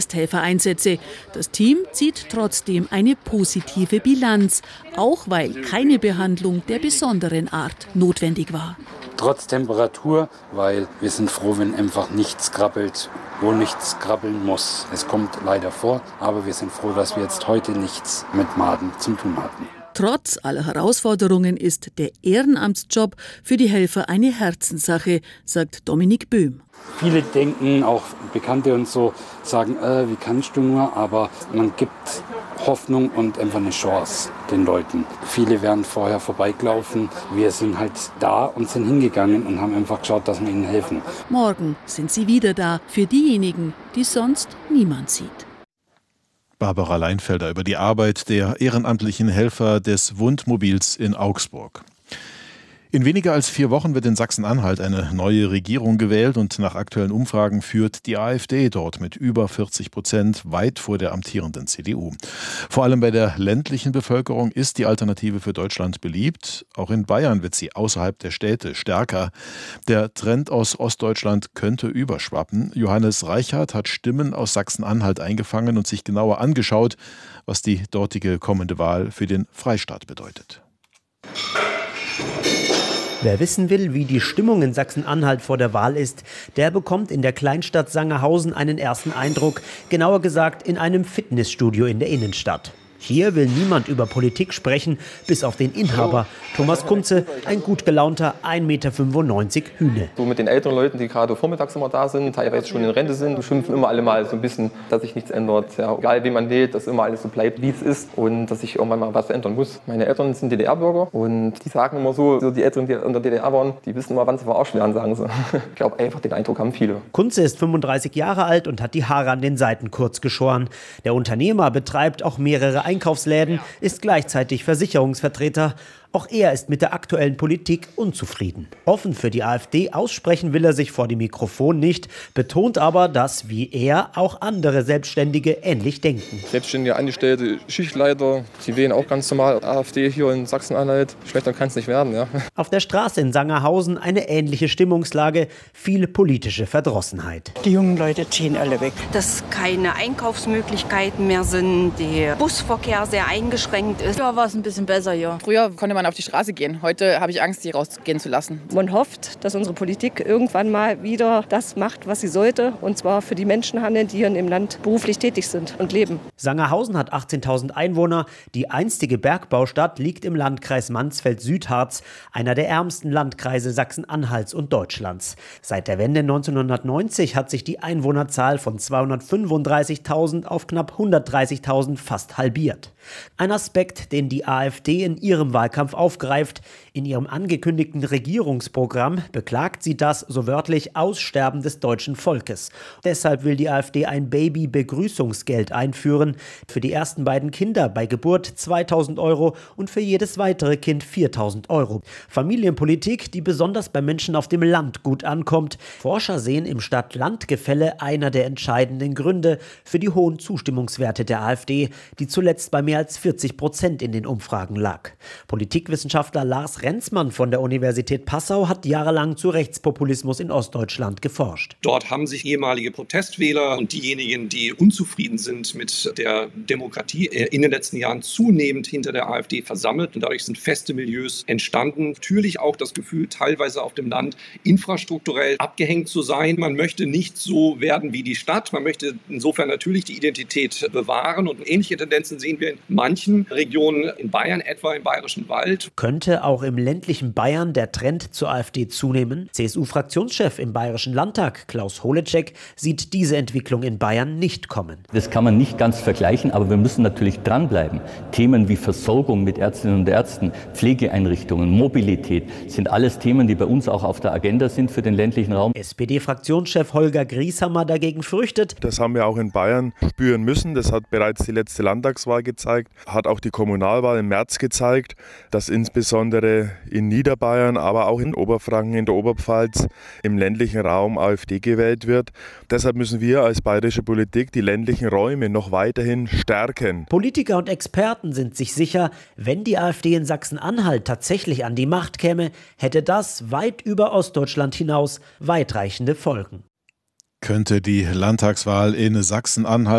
Ersthelfereinsätze. Das Team zieht trotzdem eine positive Bilanz, auch weil keine Behandlung der besonderen Art notwendig war. Trotz Temperatur, weil wir sind froh, wenn einfach nichts krabbelt, wo nichts krabbeln muss. Es kommt leider vor, aber wir sind froh, dass wir jetzt heute nichts mit Maden zu tun hatten. Trotz aller Herausforderungen ist der Ehrenamtsjob für die Helfer eine Herzenssache, sagt Dominik Böhm. Viele denken, auch Bekannte und so, sagen, wie kannst du nur? Aber man gibt Hoffnung und einfach eine Chance den Leuten. Viele wären vorher vorbeigelaufen. Wir sind halt da und sind hingegangen und haben einfach geschaut, dass wir ihnen helfen. Morgen sind sie wieder da für diejenigen, die sonst niemand sieht. Barbara Leinfelder über die Arbeit der ehrenamtlichen Helfer des Wundmobils in Augsburg. In weniger als 4 Wochen wird in Sachsen-Anhalt eine neue Regierung gewählt und nach aktuellen Umfragen führt die AfD dort mit über 40%, weit vor der amtierenden CDU. Vor allem bei der ländlichen Bevölkerung ist die Alternative für Deutschland beliebt. Auch in Bayern wird sie außerhalb der Städte stärker. Der Trend aus Ostdeutschland könnte überschwappen. Johannes Reichart hat Stimmen aus Sachsen-Anhalt eingefangen und sich genauer angeschaut, was die dortige kommende Wahl für den Freistaat bedeutet. Wer wissen will, wie die Stimmung in Sachsen-Anhalt vor der Wahl ist, der bekommt in der Kleinstadt Sangerhausen einen ersten Eindruck, genauer gesagt in einem Fitnessstudio in der Innenstadt. Hier will niemand über Politik sprechen, bis auf den Inhaber, Thomas Kunze, ein gut gelaunter 1,95 Meter Hühne. So mit den älteren Leuten, die gerade vormittags immer da sind, teilweise schon in Rente sind, schimpfen immer alle mal so ein bisschen, dass sich nichts ändert. Ja, egal wie man wählt, dass immer alles so bleibt, wie es ist und dass sich irgendwann mal was ändern muss. Meine Eltern sind DDR-Bürger und die sagen immer so die Älteren, die in der DDR waren, die wissen immer, wann sie verarscht werden, sagen sie. Ich glaube einfach, den Eindruck haben viele. Kunze ist 35 Jahre alt und hat die Haare an den Seiten kurz geschoren. Der Unternehmer betreibt auch mehrere Einkaufsläden, ist gleichzeitig Versicherungsvertreter. Auch er ist mit der aktuellen Politik unzufrieden. Offen für die AfD aussprechen will er sich vor dem Mikrofon nicht, betont aber, dass wie er auch andere Selbstständige ähnlich denken. Selbstständige Angestellte, Schichtleiter, sie wählen auch ganz normal AfD hier in Sachsen-Anhalt. Schlechter kann es nicht werden, ja. Auf der Straße in Sangerhausen eine ähnliche Stimmungslage, viel politische Verdrossenheit. Die jungen Leute ziehen alle weg. Dass keine Einkaufsmöglichkeiten mehr sind, der Busverkehr sehr eingeschränkt ist. Ja, war es ein bisschen besser hier. Früher konnte man auf die Straße gehen. Heute habe ich Angst, die rausgehen zu lassen. Man hofft, dass unsere Politik irgendwann mal wieder das macht, was sie sollte. Und zwar für die Menschen handeln, die hier im Land beruflich tätig sind und leben. Sangerhausen hat 18.000 Einwohner. Die einstige Bergbaustadt liegt im Landkreis Mansfeld-Südharz, einer der ärmsten Landkreise Sachsen-Anhalts und Deutschlands. Seit der Wende 1990 hat sich die Einwohnerzahl von 235.000 auf knapp 130.000 fast halbiert. Ein Aspekt, den die AfD in ihrem Wahlkampf aufgreift. In ihrem angekündigten Regierungsprogramm beklagt sie das, so wörtlich, Aussterben des deutschen Volkes. Deshalb will die AfD ein Baby-Begrüßungsgeld einführen. Für die ersten beiden Kinder bei Geburt 2.000 € und für jedes weitere Kind 4.000 €. Familienpolitik, die besonders bei Menschen auf dem Land gut ankommt. Forscher sehen im Stadt-Land-Gefälle einer der entscheidenden Gründe für die hohen Zustimmungswerte der AfD, die zuletzt bei mehr als 40% in den Umfragen lag. Politikwissenschaftler Lars Renzmann von der Universität Passau hat jahrelang zu Rechtspopulismus in Ostdeutschland geforscht. Dort haben sich ehemalige Protestwähler und diejenigen, die unzufrieden sind mit der Demokratie, in den letzten Jahren zunehmend hinter der AfD versammelt. Und dadurch sind feste Milieus entstanden. Natürlich auch das Gefühl, teilweise auf dem Land infrastrukturell abgehängt zu sein. Man möchte nicht so werden wie die Stadt. Man möchte insofern natürlich die Identität bewahren. Und ähnliche Tendenzen sehen wir in manchen Regionen in Bayern, etwa im Bayerischen Wald. Könnte auch im ländlichen Bayern der Trend zur AfD zunehmen? CSU-Fraktionschef im Bayerischen Landtag, Klaus Holecek, sieht diese Entwicklung in Bayern nicht kommen. Das kann man nicht ganz vergleichen, aber wir müssen natürlich dranbleiben. Themen wie Versorgung mit Ärztinnen und Ärzten, Pflegeeinrichtungen, Mobilität sind alles Themen, die bei uns auch auf der Agenda sind für den ländlichen Raum. SPD-Fraktionschef Holger Grieshammer dagegen fürchtet: Das haben wir auch in Bayern spüren müssen. Das hat bereits die letzte Landtagswahl gezeigt, hat auch die Kommunalwahl im März gezeigt, dass insbesondere in Niederbayern, aber auch in Oberfranken, in der Oberpfalz, im ländlichen Raum AfD gewählt wird. Deshalb müssen wir als bayerische Politik die ländlichen Räume noch weiterhin stärken. Politiker und Experten sind sich sicher, wenn die AfD in Sachsen-Anhalt tatsächlich an die Macht käme, hätte das weit über Ostdeutschland hinaus weitreichende Folgen. Könnte die Landtagswahl in Sachsen-Anhalt